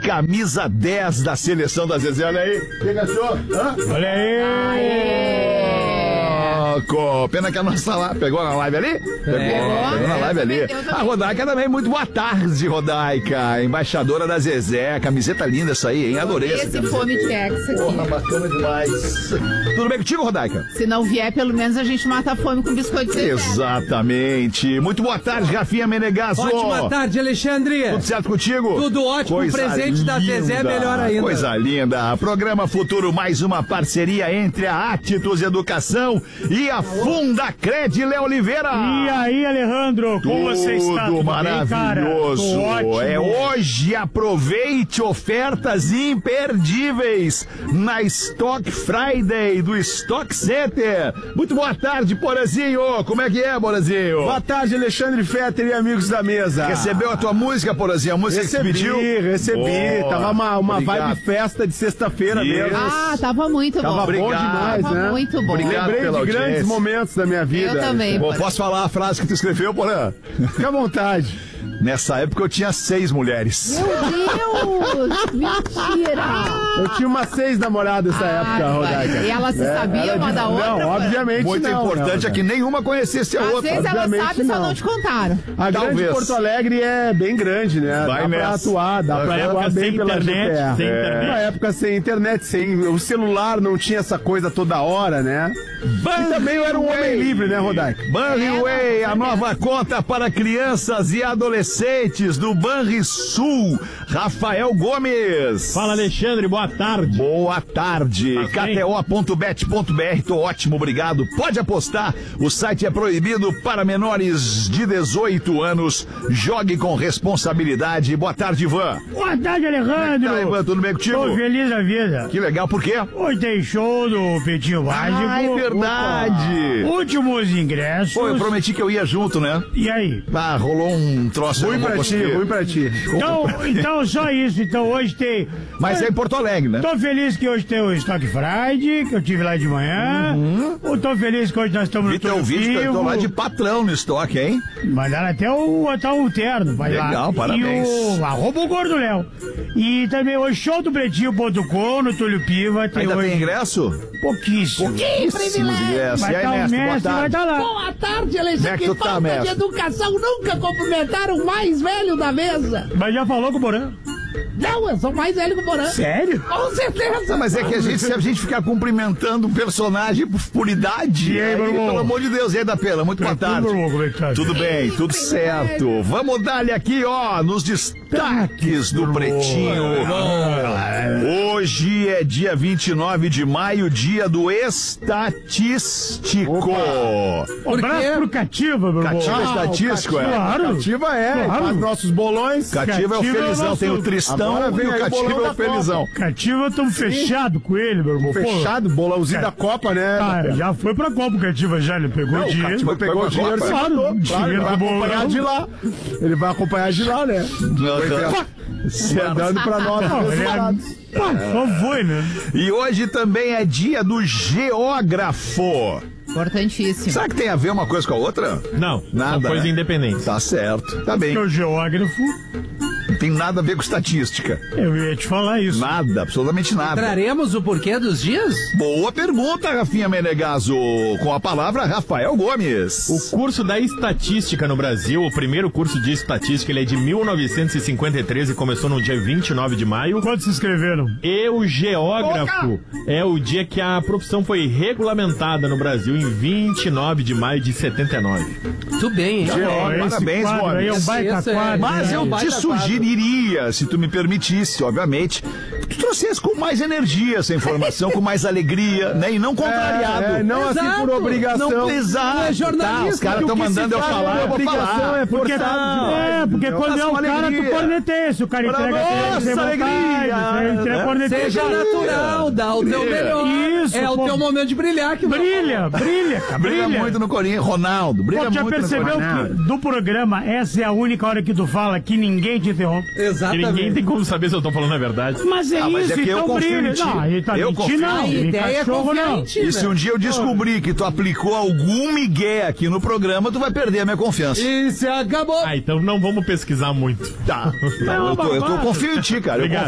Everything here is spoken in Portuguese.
camisa 10 da seleção da Zezé. Olha aí. O que achou? Hã? Olha aí. Pena que a nossa lá pegou na live ali? Pegou na live ali. A Rodaica também, muito boa tarde, Rodaica. Embaixadora da Zezé. Camiseta linda essa aí, hein? Adorei essa Esse fome Tex aqui. Porra, bacana demais. Tudo bem contigo, Rodaica? Se não vier, pelo menos a gente mata a fome com biscoito de Zezé. Exatamente. Muito boa tarde, Rafinha Menegasso. Ótima tarde, Alexandre. Tudo certo contigo? Tudo ótimo. Coisa presente linda. da Zezé, melhor ainda. Coisa linda. Programa Futuro, mais uma parceria entre a Atitude Educação e a Fundacred, Léo Oliveira. E aí, Alejandro, como você está? Tudo maravilhoso. Bem, cara? Tô ótimo. É hoje, aproveite ofertas imperdíveis na Stock Friday do Stock Center. Muito boa tarde, Porazinho. Como é que é, Porazinho? Boa tarde, Alexandre Fetter e amigos da mesa. Recebeu a tua música, Porazinho? A música que você pediu? Recebi. Boa. Tava uma Obrigado. vibe festa de sexta-feira mesmo. Ah, tava muito bom. Tava bom demais, Tava né? muito bom. Obrigado Lembrei pela de grandes audiência. momentos da minha vida. Eu também. Bom, posso falar a frase que tu escreveu, Porã? Fica à vontade. Nessa época eu tinha 6 mulheres. Meu Deus! Mentira! Eu tinha umas 6 namoradas nessa época, Rodaica. E elas se sabiam uma da outra? Não, obviamente Muito não. importante é que nenhuma conhecesse a Às outra. vezes elas obviamente sabem, só não. não te contaram. A grande Talvez. Porto Alegre é bem grande, né? Vai dá nessa. pra atuar, dá pra época atuar bem sem pela internet, GPR. sem internet. Na época sem internet, sem o celular, não tinha essa coisa toda hora, né? E também eu era um homem livre, né, Rodaica? Banriway, a nova conta para crianças e adolescentes do Banrisul. Rafael Gomes. Fala, Alexandre, boa tarde. Boa tarde. Tá bem? KTO.bet.br, tô ótimo, obrigado. Pode apostar, o site é proibido para menores de 18 anos. Jogue com responsabilidade. Boa tarde, Ivan. Boa tarde, Alejandro. Tá, Ivan, tudo bem contigo? Tô feliz da vida. Que legal, por quê? Hoje tem show do Pretinho Básico. Ah, é verdade. Últimos ingressos. Pô, eu prometi que eu ia junto, né? E aí? Ah, rolou um troço. Ruim eu não pra ti, consegui. ruim pra ti. Então só isso. Então hoje tem... Mas é em Porto Alegre, né? Tô feliz que hoje tem o Stock Friday, que eu tive lá de manhã. Eu tô feliz que hoje nós estamos no Vi teu Túlio vídeo, que eu tô Vivo. lá de patrão no estoque, hein? Mandaram até o terno, vai lá. Legal, parabéns. E o arroba o Gordo Léo. E também o show do Pretinho.com no Túlio Piva. Tem Ainda hoje tem ingresso? pouquíssimo. Pouquíssimos ingressos. Vai E aí, estar o mestre, boa mestre, vai tarde. estar lá. Boa tarde, Como é Alexandre. que Que tu tá, falta de mestre? educação. Nunca cumprimentaram o mais velho da mesa. Mas já falou com o Porã? Não, eu sou mais velho que o Porã. Sério? Com certeza. Mas é que se a gente ficar cumprimentando um personagem por idade, E aí, meu irmão? pelo amor de Deus, e aí da Pela, muito boa tarde. Tudo, meu irmão, como é que tá? Tudo bem, tudo certo. Vamos dar-lhe aqui, ó, nos destaques do Pretinho. Hoje é dia 29 de maio, dia do estatístico. Um abraço pro Cativa, meu irmão. Cativa estatístico, é? Claro. Cativa Claro. faz nossos bolões. Cativa é o Cativa é o felizão, nosso- tem o Tristão Agora vem e o aí o Cativa bolão é da o felizão. Cativa, estamos fechados com ele, meu irmão. Pô, Fechado, bolãozinho da Copa, né? Ah, já foi pra Copa o Cativa, já. Ele pegou o dinheiro. Cativa pegou o dinheiro, Copa? Claro, claro, ele dinheiro vai do acompanhar bolão. de lá. Ele vai acompanhar de lá, né? Mandando pra nós. Não, ele Pá, só foi, né? E hoje também é dia do geógrafo. Importantíssimo. Será que tem a ver uma coisa com a outra? Não, Nada, são coisa né? independente. Tá certo, tá bem. Que é o geógrafo, Não tem nada a ver com estatística. eu ia te falar isso. Nada, absolutamente nada. Traremos o porquê dos dias? Boa pergunta, Rafinha Menegasso. Com a palavra, Rafael Gomes. O curso da estatística no Brasil, o primeiro curso de estatística, ele é de 1953 e começou no dia 29 de maio. Quantos se inscreveram? E o geógrafo é o dia que a profissão foi regulamentada no Brasil, em 29 de maio de 79. Muito bem, hein? Esse Parabéns, quadro aí é um Gomes. baita Esse é- quadro. Mas né? eu te baita sugeriria, se tu me permitisse, obviamente, que tu trouxesse com mais energia essa informação, com mais alegria, né? E não contrariado. Não assim Exato. por obrigação. Não exato. é jornalista, Tá, os caras que o estão que se mandando eu faz falar, por eu vou obrigação falar. é Porque, porque quando Faça é o uma cara, alegria. tu corneteia. Se o cara entrega Nossa, sem vontade, alegria. você entrega corneteia. Seja natural, dá o teu melhor. Isso, é o pô. teu momento de brilhar. Que Brilha, cara, Brilha brilha. muito no Corinthians. Ronaldo, brilha Pô, já muito percebeu no Corinthians. que do programa, essa é a única hora que tu fala que ninguém te interrompe? E ninguém Exatamente. tem como saber se eu tô falando a verdade. Mas é mas isso, é que eu então confio brilha. em ti. Não, ele tá Eu mentindo, confio. não. A Ele ideia é cachorro, confiar não. em ti, E se né? um dia eu descobrir que tu aplicou algum migué aqui no programa, tu vai perder a minha confiança. E se acabou. Ah, então não vamos pesquisar muito. Tá. Eu confio em ti, cara. Eu Obrigado.